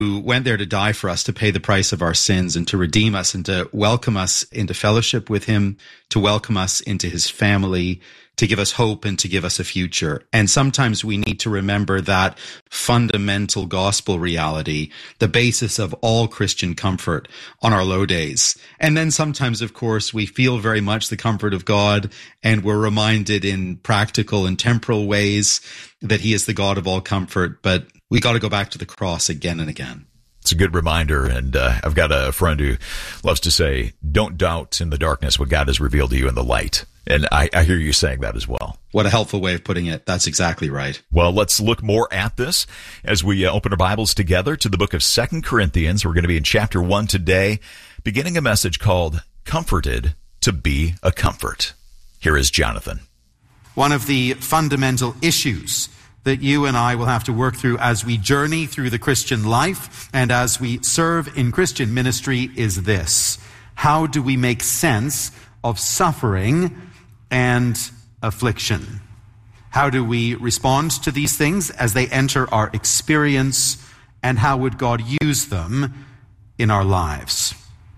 who went there to die for us, to pay the price of our sins and to redeem us and to welcome us into fellowship with him, to welcome us into his family, to give us hope and to give us a future. And sometimes we need to remember that fundamental gospel reality, the basis of all Christian comfort on our low days. And then sometimes, of course, we feel very much the comfort of God, and we're reminded in practical and temporal ways that he is the God of all comfort. But we got to go back to the cross again and again. It's a good reminder, and I've got a friend who loves to say, don't doubt in the darkness what God has revealed to you in the light. And I hear you saying that as well. What a helpful way of putting it. That's exactly right. Well, let's look more at this as we open our Bibles together to the book of 2 Corinthians. We're going to be in chapter 1 today, beginning a message called Comforted to Be a Comfort. Here is Jonathan. One of the fundamental issues that you and I will have to work through as we journey through the Christian life and as we serve in Christian ministry is this: how do we make sense of suffering and affliction? How do we respond to these things as they enter our experience, and how would God use them in our lives?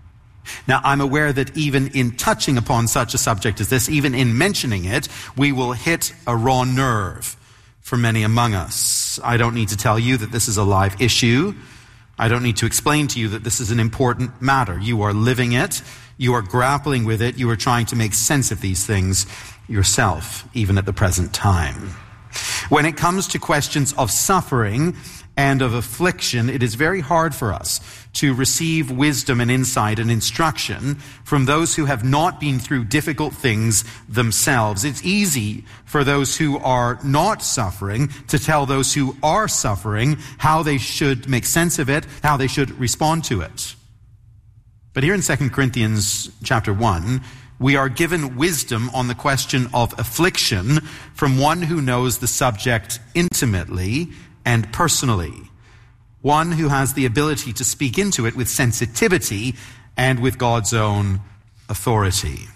Now, I'm aware that even in touching upon such a subject as this, even in mentioning it, we will hit a raw nerve for many among us. I don't need to tell you that this is a live issue. I don't need to explain to you that this is an important matter. You are living it. You are grappling with it. You are trying to make sense of these things yourself, even at the present time. When it comes to questions of suffering and of affliction, it is very hard for us to receive wisdom and insight and instruction from those who have not been through difficult things themselves. It's easy for those who are not suffering to tell those who are suffering how they should make sense of it, how they should respond to it. But here in 2 Corinthians chapter 1, we are given wisdom on the question of affliction from one who knows the subject intimately and personally. One who has the ability to speak into it with sensitivity and with God's own authority.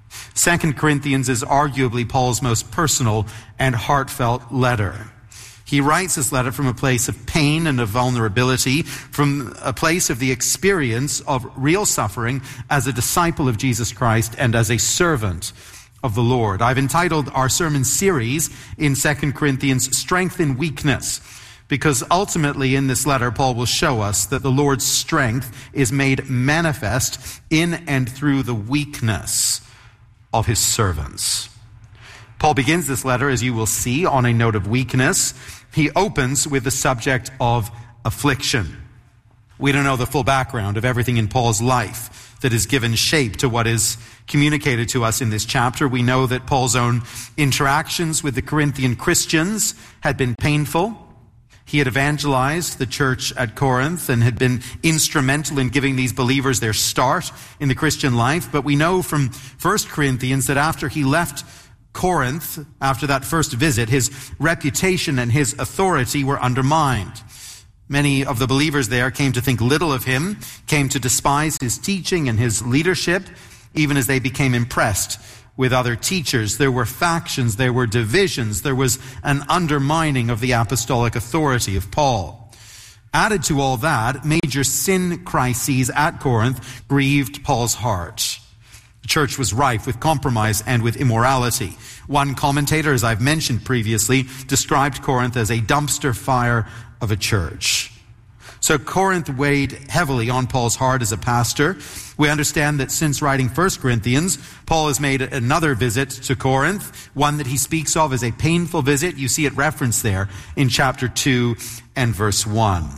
2 Corinthians is arguably Paul's most personal and heartfelt letter. He writes this letter from a place of pain and of vulnerability, from a place of the experience of real suffering as a disciple of Jesus Christ and as a servant of the Lord. I've entitled our sermon series in 2 Corinthians, Strength in Weakness, because ultimately in this letter, Paul will show us that the Lord's strength is made manifest in and through the weakness of his servants. Paul begins this letter, as you will see, on a note of weakness. He opens with the subject of affliction. We don't know the full background of everything in Paul's life that has given shape to what is communicated to us in this chapter. We know that Paul's own interactions with the Corinthian Christians had been painful. He had evangelized the church at Corinth and had been instrumental in giving these believers their start in the Christian life. But we know from 1 Corinthians that after he left Corinth, after that first visit, his reputation and his authority were undermined. Many of the believers there came to think little of him, came to despise his teaching and his leadership, even as they became impressed with other teachers. There were factions, there were divisions, there was an undermining of the apostolic authority of Paul. Added to all that, major sin crises at Corinth grieved Paul's heart. The church was rife with compromise and with immorality. One commentator, as I've mentioned previously, described Corinth as a dumpster fire of a church. So Corinth weighed heavily on Paul's heart as a pastor. We understand that since writing 1 Corinthians, Paul has made another visit to Corinth, one that he speaks of as a painful visit. You see it referenced there in chapter 2 and verse 1.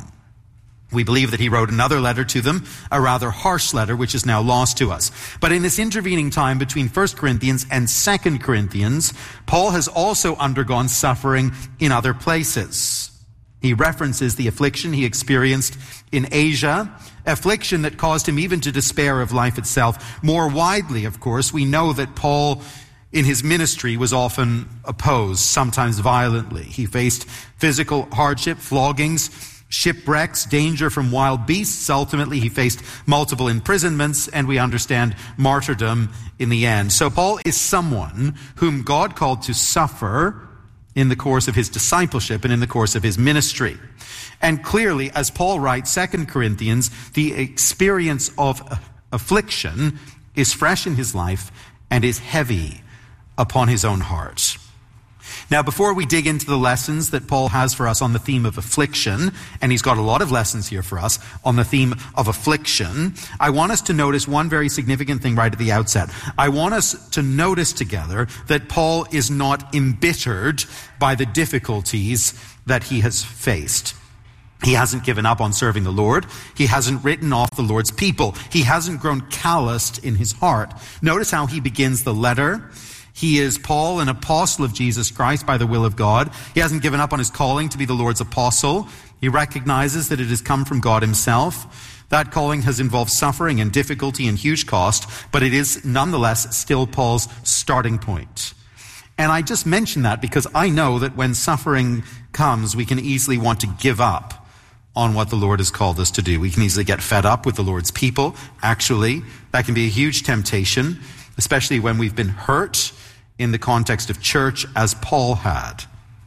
We believe that he wrote another letter to them, a rather harsh letter, which is now lost to us. But in this intervening time between 1 Corinthians and 2 Corinthians, Paul has also undergone suffering in other places. He references the affliction he experienced in Asia, affliction that caused him even to despair of life itself. More widely, of course, we know that Paul in his ministry was often opposed, sometimes violently. He faced physical hardship, floggings, shipwrecks, danger from wild beasts. Ultimately, he faced multiple imprisonments, and we understand martyrdom in the end. So Paul is someone whom God called to suffer in the course of his discipleship and in the course of his ministry. And clearly, as Paul writes 2 Corinthians, the experience of affliction is fresh in his life and is heavy upon his own heart. Now, before we dig into the lessons that Paul has for us on the theme of affliction, and he's got a lot of lessons here for us on the theme of affliction, I want us to notice one very significant thing right at the outset. I want us to notice together that Paul is not embittered by the difficulties that he has faced. He hasn't given up on serving the Lord. He hasn't written off the Lord's people. He hasn't grown calloused in his heart. Notice how he begins the letter. He is Paul, an apostle of Jesus Christ by the will of God. He hasn't given up on his calling to be the Lord's apostle. He recognizes that it has come from God himself. That calling has involved suffering and difficulty and huge cost, but it is nonetheless still Paul's starting point. And I just mention that because I know that when suffering comes, we can easily want to give up on what the Lord has called us to do. We can easily get fed up with the Lord's people. Actually, that can be a huge temptation, especially when we've been hurt in the context of church, as Paul had.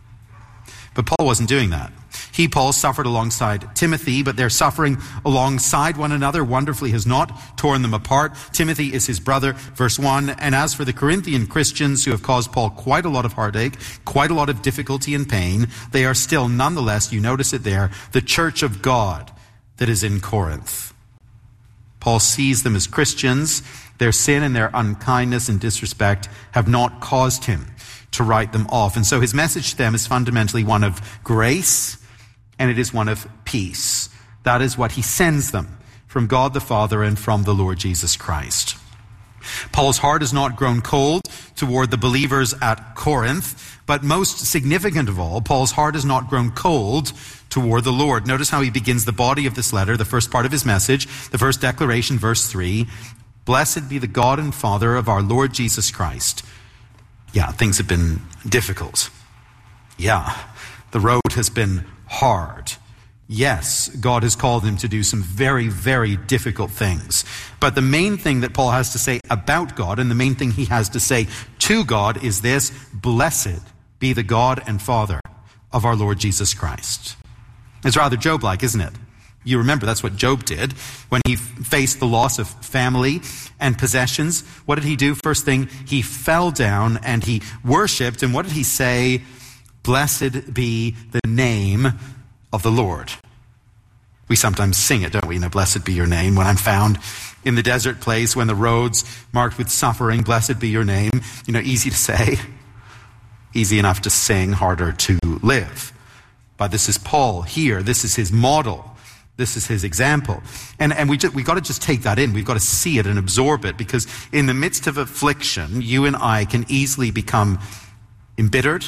But Paul wasn't doing that. He, Paul, suffered alongside Timothy, but their suffering alongside one another wonderfully has not torn them apart. Timothy is his brother, verse 1. And as for the Corinthian Christians who have caused Paul quite a lot of heartache, quite a lot of difficulty and pain, they are still nonetheless, you notice it there, the church of God that is in Corinth. Paul sees them as Christians. Their sin and their unkindness and disrespect have not caused him to write them off. And so his message to them is fundamentally one of grace, and it is one of peace. That is what he sends them from God the Father and from the Lord Jesus Christ. Paul's heart has not grown cold toward the believers at Corinth, but most significant of all, Paul's heart has not grown cold toward the Lord. Notice how he begins the body of this letter, the first part of his message, the first declaration, verse 3. Blessed be the God and Father of our Lord Jesus Christ. Yeah, things have been difficult. Yeah, the road has been hard. Yes, God has called him to do some very, very difficult things. But the main thing that Paul has to say about God, and the main thing he has to say to God, is this: blessed be the God and Father of our Lord Jesus Christ. It's rather Job-like, isn't it? You remember that's what Job did when he faced the loss of family and possessions. What did he do? First thing, he fell down and he worshipped. And what did he say? Blessed be the name of the Lord. We sometimes sing it, don't we? Blessed be your name. When I'm found in the desert place, when the road's marked with suffering, blessed be your name. Easy to say, easy enough to sing, harder to live. But this is Paul here. This is his model. This is his example. And we got to just take that in. We've got to see it and absorb it, because in the midst of affliction, you and I can easily become embittered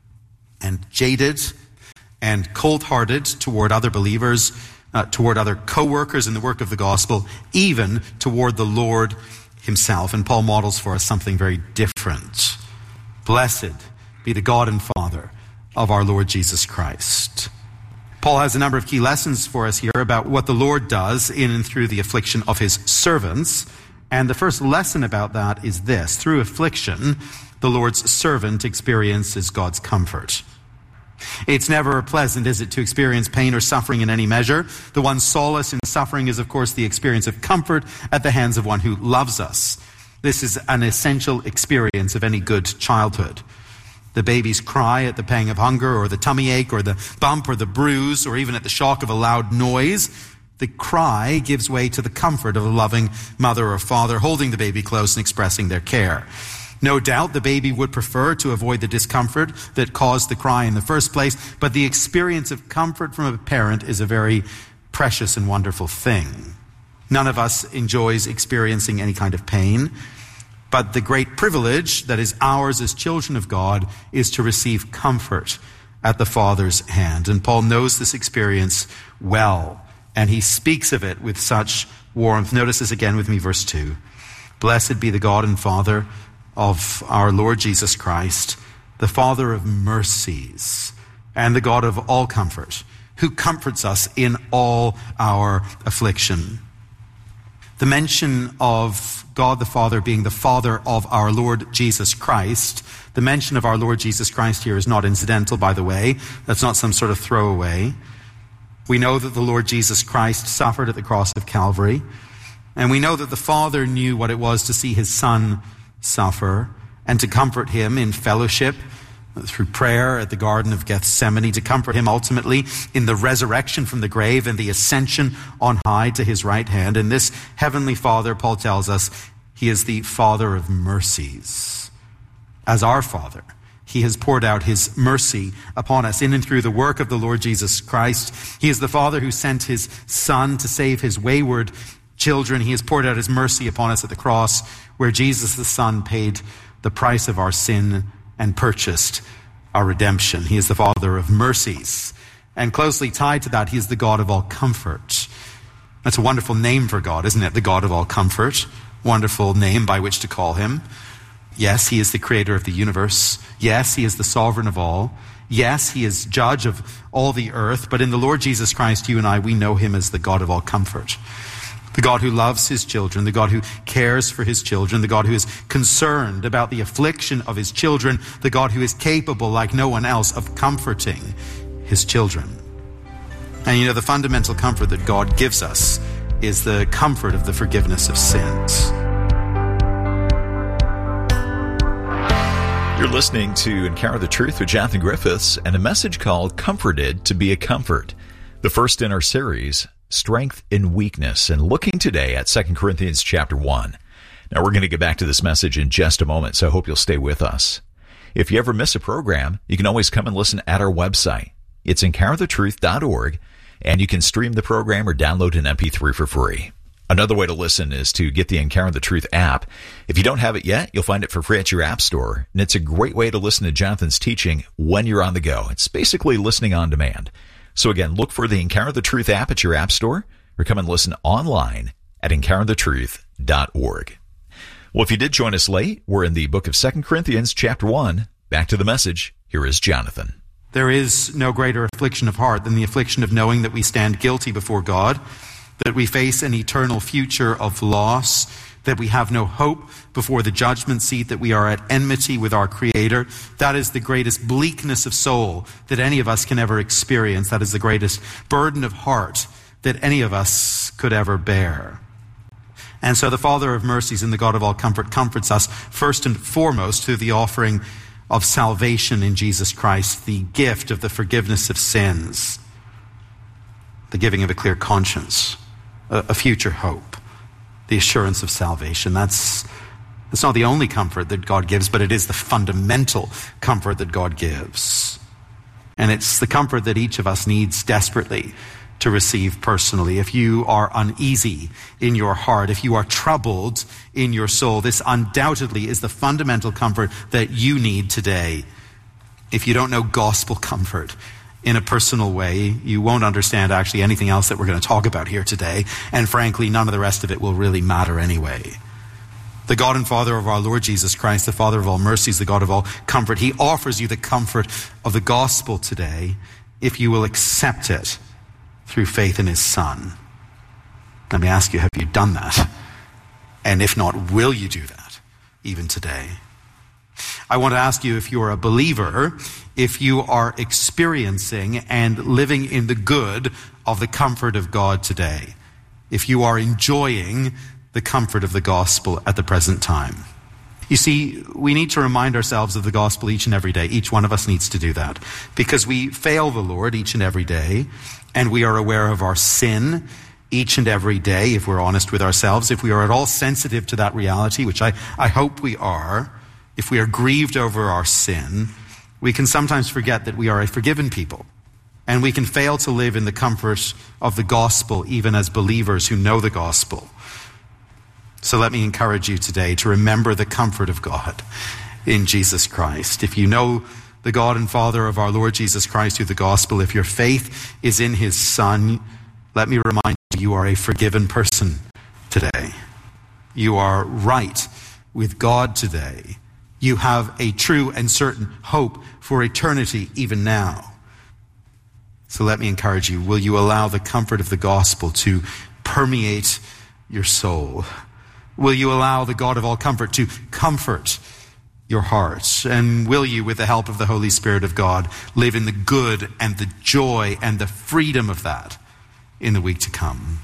and jaded and cold-hearted toward other believers, toward other co-workers in the work of the gospel, even toward the Lord himself. And Paul models for us something very different. Blessed be the God and Father of our Lord Jesus Christ. Paul has a number of key lessons for us here about what the Lord does in and through the affliction of his servants. And the first lesson about that is this: through affliction, the Lord's servant experiences God's comfort. It's never pleasant, is it, to experience pain or suffering in any measure? The one solace in suffering is, of course, the experience of comfort at the hands of one who loves us. This is an essential experience of any good childhood. The baby's cry at the pang of hunger, or the tummy ache, or the bump, or the bruise, or even at the shock of a loud noise, the cry gives way to the comfort of a loving mother or father holding the baby close and expressing their care. No doubt the baby would prefer to avoid the discomfort that caused the cry in the first place, but the experience of comfort from a parent is a very precious and wonderful thing. None of us enjoys experiencing any kind of pain. But the great privilege that is ours as children of God is to receive comfort at the Father's hand. And Paul knows this experience well, and he speaks of it with such warmth. Notice this again with me, verse 2. Blessed be the God and Father of our Lord Jesus Christ, the Father of mercies and the God of all comfort, who comforts us in all our affliction. The mention of God the Father being the Father of our Lord Jesus Christ, the mention of our Lord Jesus Christ here is not incidental, by the way. That's not some sort of throwaway. We know that the Lord Jesus Christ suffered at the cross of Calvary, and we know that the Father knew what it was to see his Son suffer and to comfort him in fellowship through prayer at the Garden of Gethsemane, to comfort him ultimately in the resurrection from the grave and the ascension on high to his right hand. And this heavenly Father, Paul tells us, he is the Father of mercies. As our Father, he has poured out his mercy upon us in and through the work of the Lord Jesus Christ. He is the Father who sent his Son to save his wayward children. He has poured out his mercy upon us at the cross, where Jesus the Son paid the price of our sin and purchased our redemption. He is the Father of mercies. And closely tied to that, he is the God of all comfort. That's a wonderful name for God, isn't it? The God of all comfort. Wonderful name by which to call him. Yes, he is the creator of the universe. Yes, he is the sovereign of all. Yes, he is judge of all the earth. But in the Lord Jesus Christ, you and I, we know him as the God of all comfort. The God who loves his children, the God who cares for his children, the God who is concerned about the affliction of his children, the God who is capable, like no one else, of comforting his children. And you know, the fundamental comfort that God gives us is the comfort of the forgiveness of sins. You're listening to Encounter the Truth with Jonathan Griffiths and a message called Comforted to be a Comfort, the first in our series, Strength in Weakness, and looking today at 2 Corinthians chapter 1. Now, we're going to get back to this message in just a moment, so I hope you'll stay with us. If you ever miss a program, you can always come and listen at our website. It's encounterthetruth.org, and you can stream the program or download an MP3 for free. Another way to listen is to get the Encounter the Truth app. If you don't have it yet, you'll find it for free at your app store, and it's a great way to listen to Jonathan's teaching when you're on the go. It's basically listening on demand. So again, look for the Encounter the Truth app at your app store, or come and listen online at encounterthetruth.org. Well, if you did join us late, we're in the book of 2 Corinthians chapter 1. Back to the message. Here is Jonathan. There is no greater affliction of heart than the affliction of knowing that we stand guilty before God, that we face an eternal future of loss, that we have no hope before the judgment seat, that we are at enmity with our Creator. That is the greatest bleakness of soul that any of us can ever experience. That is the greatest burden of heart that any of us could ever bear. And so the Father of mercies and the God of all comfort comforts us first and foremost through the offering of salvation in Jesus Christ, the gift of the forgiveness of sins, the giving of a clear conscience, a future hope, the assurance of salvation. That's not the only comfort that God gives, but it is the fundamental comfort that God gives. And it's the comfort that each of us needs desperately to receive personally. If you are uneasy in your heart, if you are troubled in your soul, this undoubtedly is the fundamental comfort that you need today. If you don't know gospel comfort in a personal way, you won't understand actually anything else that we're going to talk about here today. And frankly, none of the rest of it will really matter anyway. The God and Father of our Lord Jesus Christ, the Father of all mercies, the God of all comfort, he offers you the comfort of the gospel today if you will accept it through faith in his Son. Let me ask you, have you done that? And if not, will you do that even today? I want to ask you, if you are a believer, if you are experiencing and living in the good of the comfort of God today, if you are enjoying the comfort of the gospel at the present time. You see, we need to remind ourselves of the gospel each and every day. Each one of us needs to do that because we fail the Lord each and every day, and we are aware of our sin each and every day, if we're honest with ourselves. If we are at all sensitive to that reality, which I hope we are, if we are grieved over our sin, we can sometimes forget that we are a forgiven people. And we can fail to live in the comfort of the gospel, even as believers who know the gospel. So let me encourage you today to remember the comfort of God in Jesus Christ. If you know the God and Father of our Lord Jesus Christ through the gospel, if your faith is in his Son, let me remind you, you are a forgiven person today. You are right with God today. You have a true and certain hope for eternity even now. So let me encourage you, will you allow the comfort of the gospel to permeate your soul? Will you allow the God of all comfort to comfort your heart? And will you, with the help of the Holy Spirit of God, live in the good and the joy and the freedom of that in the week to come?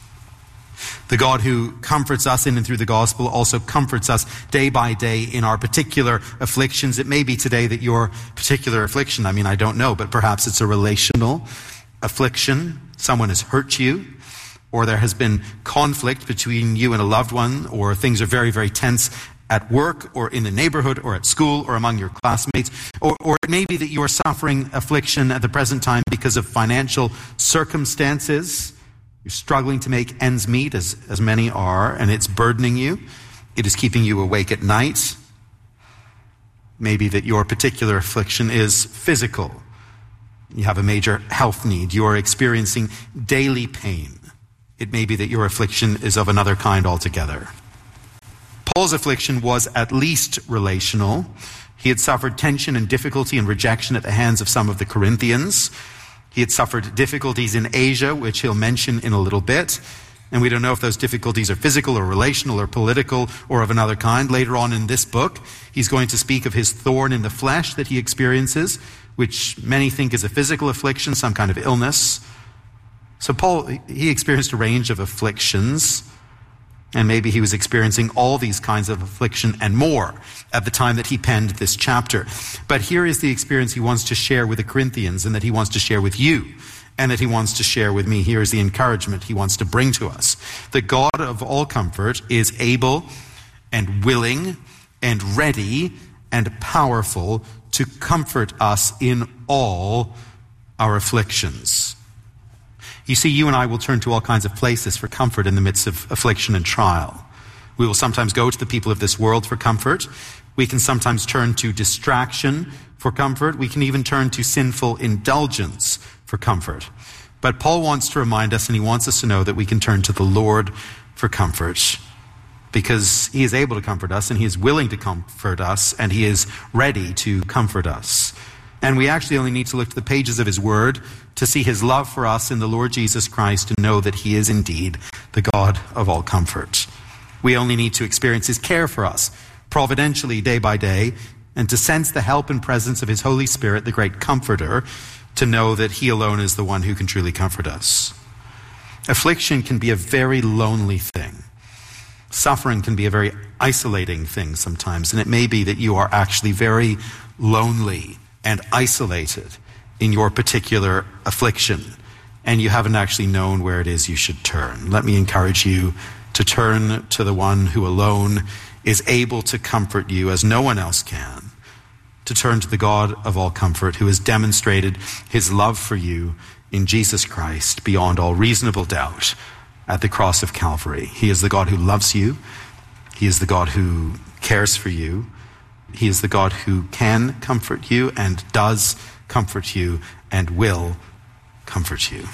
The God who comforts us in and through the gospel also comforts us day by day in our particular afflictions. It may be today that your particular affliction, I don't know, but perhaps it's a relational affliction. Someone has hurt you, or there has been conflict between you and a loved one, or things are very, very tense at work or in the neighborhood or at school or among your classmates. Or it may be that you are suffering affliction at the present time because of financial circumstances. You're struggling to make ends meet, as many are, and it's burdening you. It is keeping you awake at night. Maybe that your particular affliction is physical. You have a major health need. You are experiencing daily pain. It may be that your affliction is of another kind altogether. Paul's affliction was at least relational. He had suffered tension and difficulty and rejection at the hands of some of the Corinthians. He had suffered difficulties in Asia, which he'll mention in a little bit. And we don't know if those difficulties are physical or relational or political or of another kind. Later on in this book, he's going to speak of his thorn in the flesh that he experiences, which many think is a physical affliction, some kind of illness. So Paul, he experienced a range of afflictions, and maybe he was experiencing all these kinds of affliction and more at the time that he penned this chapter. But here is the experience he wants to share with the Corinthians, and that he wants to share with you, and that he wants to share with me. Here is the encouragement he wants to bring to us. The God of all comfort is able and willing and ready and powerful to comfort us in all our afflictions. You see, you and I will turn to all kinds of places for comfort in the midst of affliction and trial. We will sometimes go to the people of this world for comfort. We can sometimes turn to distraction for comfort. We can even turn to sinful indulgence for comfort. But Paul wants to remind us, and he wants us to know, that we can turn to the Lord for comfort, because he is able to comfort us, and he is willing to comfort us, and he is ready to comfort us. And we actually only need to look to the pages of his word to see his love for us in the Lord Jesus Christ, to know that he is indeed the God of all comfort. We only need to experience his care for us providentially day by day, and to sense the help and presence of his Holy Spirit, the great comforter, to know that he alone is the one who can truly comfort us. Affliction can be a very lonely thing. Suffering can be a very isolating thing sometimes, and it may be that you are actually very lonely and isolated in your particular affliction, and you haven't actually known where it is you should turn. Let me encourage you to turn to the one who alone is able to comfort you as no one else can. To turn to the God of all comfort, who has demonstrated his love for you in Jesus Christ beyond all reasonable doubt at the cross of Calvary. He is the God who loves you. He is the God who cares for you. He is the God who can comfort you and does comfort you and will comfort you.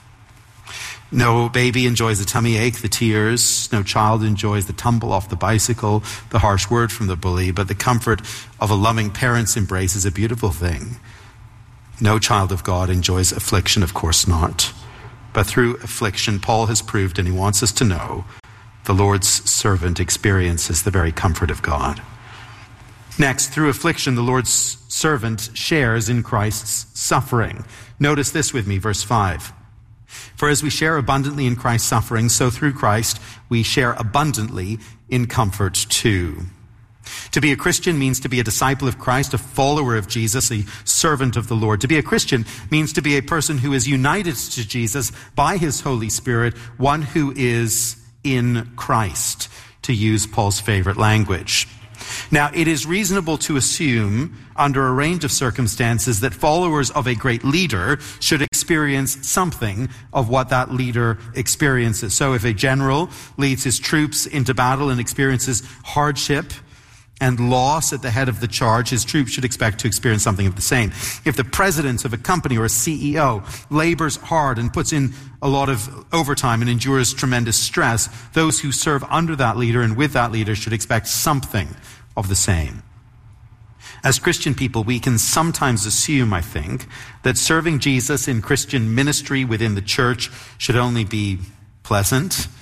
No baby enjoys the tummy ache, the tears. No child enjoys the tumble off the bicycle, the harsh word from the bully. But the comfort of a loving parent's embrace is a beautiful thing. No child of God enjoys affliction, of course not. But through affliction, Paul has proved, and he wants us to know, the Lord's servant experiences the very comfort of God. Next, through affliction, the Lord's servant shares in Christ's suffering. Notice this with me, verse 5. For as we share abundantly in Christ's suffering, so through Christ we share abundantly in comfort too. To be a Christian means to be a disciple of Christ, a follower of Jesus, a servant of the Lord. To be a Christian means to be a person who is united to Jesus by his Holy Spirit, one who is in Christ, to use Paul's favorite language. Now, it is reasonable to assume, under a range of circumstances, that followers of a great leader should experience something of what that leader experiences. So if a general leads his troops into battle and experiences hardship and loss at the head of the charge, his troops should expect to experience something of the same. If the president of a company or a CEO labors hard and puts in a lot of overtime and endures tremendous stress, those who serve under that leader and with that leader should expect something of the same. As Christian people, we can sometimes assume, I think, that serving Jesus in Christian ministry within the church should only be pleasant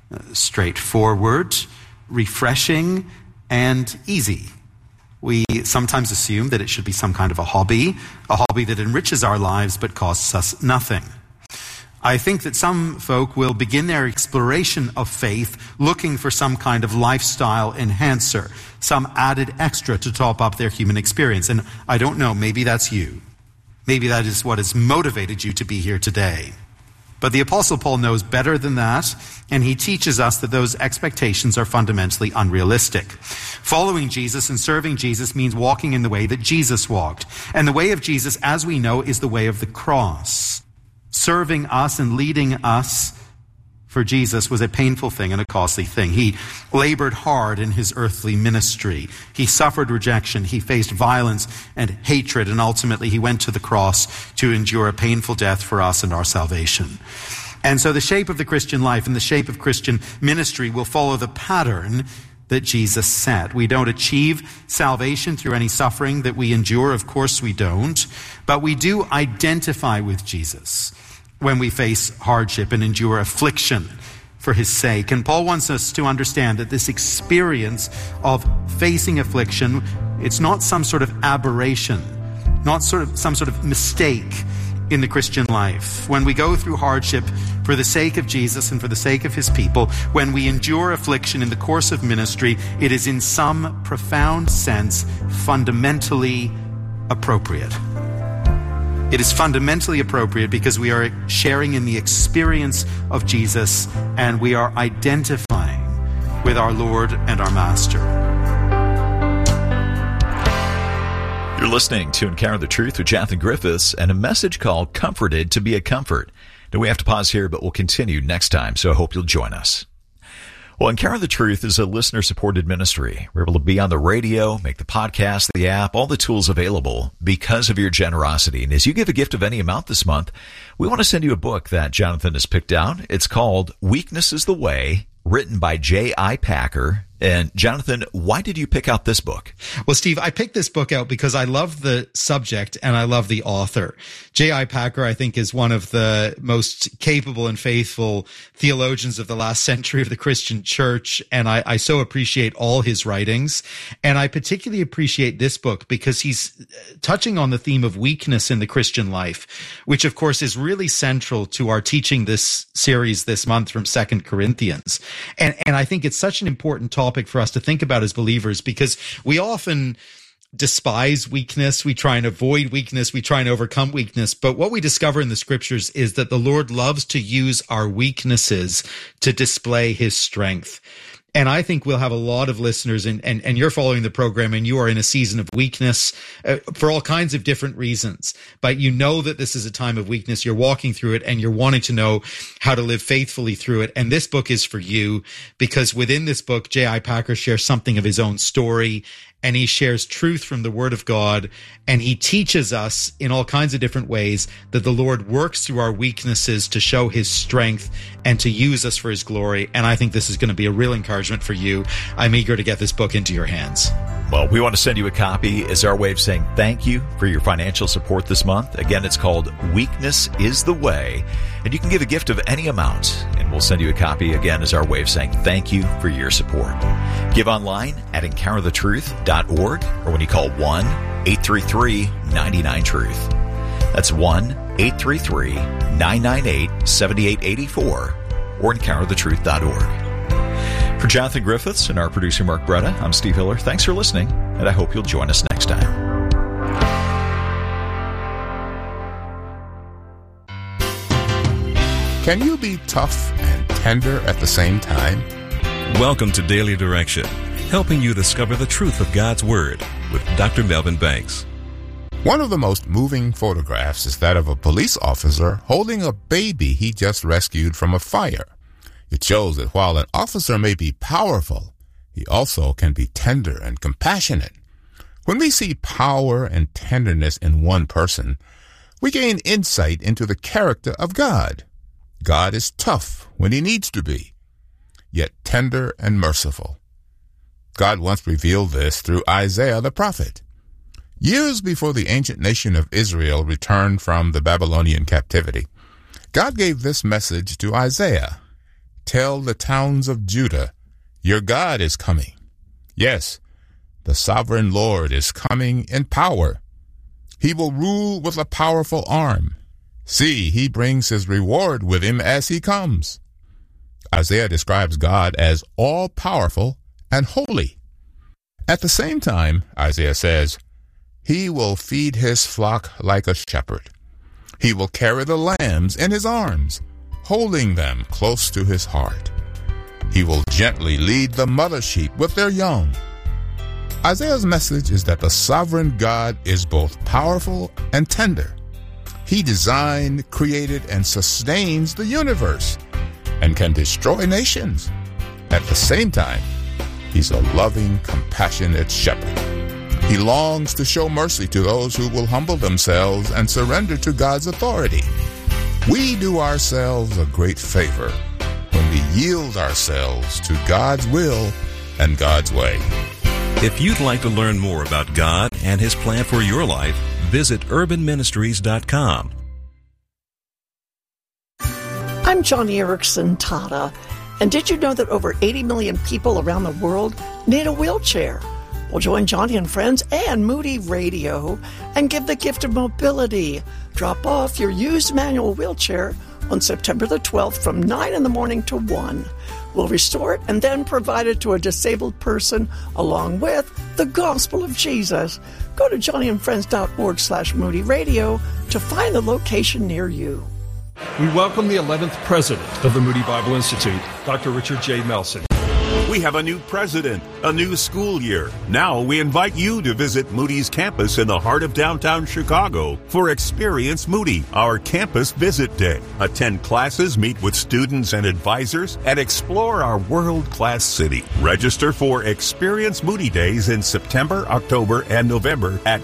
straightforward, refreshing, and easy. We sometimes assume that it should be some kind of a hobby that enriches our lives but costs us nothing. I think that some folk will begin their exploration of faith looking for some kind of lifestyle enhancer, some added extra to top up their human experience. And I don't know, maybe that's you. Maybe that is what has motivated you to be here today. But the Apostle Paul knows better than that, and he teaches us that those expectations are fundamentally unrealistic. Following Jesus and serving Jesus means walking in the way that Jesus walked. And the way of Jesus, as we know, is the way of the cross. Serving us and leading us for Jesus was a painful thing and a costly thing. He labored hard in his earthly ministry. He suffered rejection. He faced violence and hatred. And ultimately, he went to the cross to endure a painful death for us and our salvation. And so the shape of the Christian life and the shape of Christian ministry will follow the pattern that Jesus set. We don't achieve salvation through any suffering that we endure. Of course we don't. But we do identify with Jesus when we face hardship and endure affliction for his sake. And Paul wants us to understand that this experience of facing affliction, it's not some sort of aberration, not some sort of mistake in the Christian life. When we go through hardship for the sake of Jesus and for the sake of his people, when we endure affliction in the course of ministry, it is in some profound sense fundamentally appropriate. It is fundamentally appropriate because we are sharing in the experience of Jesus and we are identifying with our Lord and our Master. You're listening to Encounter the Truth with Jonathan Griffiths and a message called Comforted to be a Comfort. Now we have to pause here, but we'll continue next time, so I hope you'll join us. Well, Encounter the Truth is a listener-supported ministry. We're able to be on the radio, make the podcast, the app, all the tools available because of your generosity. And as you give a gift of any amount this month, we want to send you a book that Jonathan has picked out. It's called Weakness is the Way, written by J.I. Packer. And Jonathan, why did you pick out this book? Well, Steve, I picked this book out because I love the subject and I love the author. J.I. Packer, I think, is one of the most capable and faithful theologians of the last century of the Christian church. And I so appreciate all his writings. And I particularly appreciate this book because he's touching on the theme of weakness in the Christian life, which, of course, is really central to our teaching this series this month from 2 Corinthians. And I think it's such an important topic for us to think about as believers because we often despise weakness. We try and avoid weakness. We try and overcome weakness. But what we discover in the scriptures is that the Lord loves to use our weaknesses to display his strength. And I think we'll have a lot of listeners, and you're following the program, and you are in a season of weakness for all kinds of different reasons. But you know that this is a time of weakness. You're walking through it, and you're wanting to know how to live faithfully through it. And this book is for you, because within this book, J.I. Packer shares something of his own story, and he shares truth from the Word of God, and he teaches us in all kinds of different ways that the Lord works through our weaknesses to show his strength and to use us for his glory. And I think this is going to be a real encouragement for you. I'm eager to get this book into your hands. Well, we want to send you a copy as our way of saying thank you for your financial support this month. Again, it's called Weakness is the Way, and you can give a gift of any amount, and we'll send you a copy again as our way of saying thank you for your support. Give online at encounterthetruth.org or when you call 1-833-99-TRUTH. That's 1-833-998-7884 or encounterthetruth.org. For Jonathan Griffiths and our producer Mark Bretta, I'm Steve Hiller. Thanks for listening, and I hope you'll join us next time. Can you be tough and tender at the same time? Welcome to Daily Direction, helping you discover the truth of God's Word with Dr. Melvin Banks. One of the most moving photographs is that of a police officer holding a baby he just rescued from a fire. It shows that while an officer may be powerful, he also can be tender and compassionate. When we see power and tenderness in one person, we gain insight into the character of God. God is tough when he needs to be, yet tender and merciful. God once revealed this through Isaiah the prophet. Years before the ancient nation of Israel returned from the Babylonian captivity, God gave this message to Isaiah. Tell the towns of Judah, your God is coming. Yes, the sovereign Lord is coming in power. He will rule with a powerful arm. See, he brings his reward with him as he comes. Isaiah describes God as all-powerful and holy. At the same time, Isaiah says, he will feed his flock like a shepherd. He will carry the lambs in his arms, holding them close to his heart. He will gently lead the mother sheep with their young. Isaiah's message is that the sovereign God is both powerful and tender. He designed, created, and sustains the universe and can destroy nations. At the same time, he's a loving, compassionate shepherd. He longs to show mercy to those who will humble themselves and surrender to God's authority. We do ourselves a great favor when we yield ourselves to God's will and God's way. If you'd like to learn more about God and His plan for your life, visit urbanministries.com. I'm Johnny Erickson Tata, and did you know that over 80 million people around the world need a wheelchair? Well, join Johnny and friends and Moody Radio and give the gift of mobility. Drop off your used manual wheelchair on September the 12th from 9 in the morning to 1. We'll restore it and then provide it to a disabled person along with the gospel of Jesus. Go to johnnyandfriends.org/Moody Radio to find the location near you. We welcome the 11th president of the Moody Bible Institute, Dr. Richard J. Melson. We have a new president, a new school year. Now we invite you to visit Moody's campus in the heart of downtown Chicago for Experience Moody, our campus visit day. Attend classes, meet with students and advisors, and explore our world-class city. Register for Experience Moody Days in September, October, and November at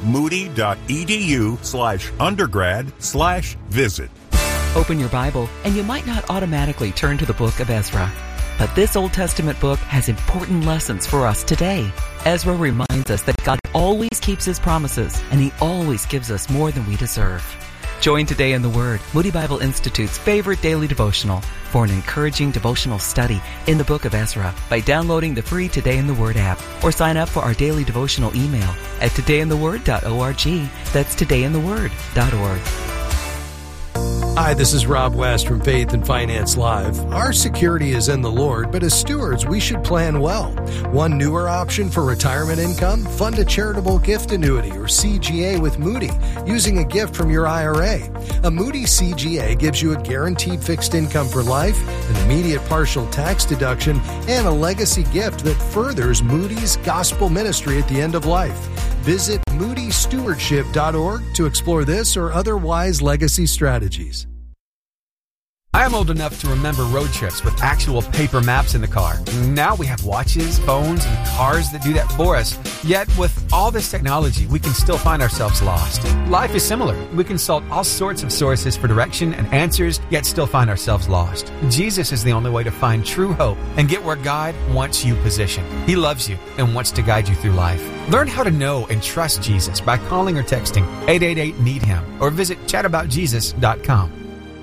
moody.edu/undergrad/visit. Open your Bible, and you might not automatically turn to the book of Ezra. But this Old Testament book has important lessons for us today. Ezra reminds us that God always keeps His promises, and He always gives us more than we deserve. Join Today in the Word, Moody Bible Institute's favorite daily devotional, for an encouraging devotional study in the book of Ezra by downloading the free Today in the Word app, or sign up for our daily devotional email at todayintheword.org. That's todayintheword.org. Hi, this is Rob West from Faith and Finance Live. Our security is in the Lord, but as stewards, we should plan well. One newer option for retirement income: fund a charitable gift annuity, or CGA, with Moody, using a gift from your IRA. A Moody CGA gives you a guaranteed fixed income for life, an immediate partial tax deduction, and a legacy gift that furthers Moody's gospel ministry at the end of life. Visit moodystewardship.org to explore this or other wise legacy strategies. I am old enough to remember road trips with actual paper maps in the car. Now we have watches, phones, and cars that do that for us. Yet with all this technology, we can still find ourselves lost. Life is similar. We consult all sorts of sources for direction and answers, yet still find ourselves lost. Jesus is the only way to find true hope and get where God wants you positioned. He loves you and wants to guide you through life. Learn how to know and trust Jesus by calling or texting 888-NEED-HIM or visit chataboutjesus.com.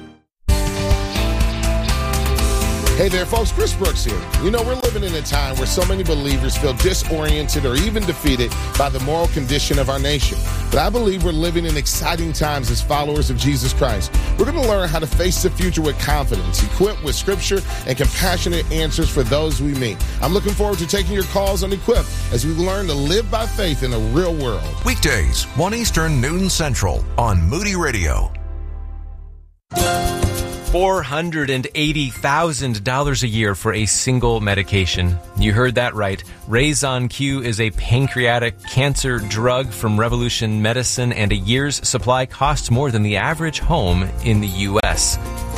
Hey there, folks. Chris Brooks here. You know, we're living in a time where so many believers feel disoriented or even defeated by the moral condition of our nation. But I believe we're living in exciting times as followers of Jesus Christ. We're going to learn how to face the future with confidence, equipped with scripture and compassionate answers for those we meet. I'm looking forward to taking your calls on Equip as we learn to live by faith in a real world. Weekdays, 1 Eastern, noon Central on Moody Radio. $480,000 a year for a single medication. You heard that right. Raison Q is a pancreatic cancer drug from Revolution Medicine, and a year's supply costs more than the average home in the U.S.